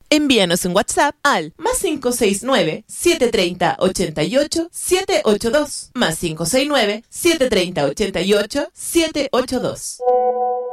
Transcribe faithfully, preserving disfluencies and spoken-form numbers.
Envíanos un WhatsApp al más cinco seis nueve, siete tres cero, ocho ocho, siete ocho dos, más cinco seis nueve, siete tres cero, ocho ocho, siete ocho dos.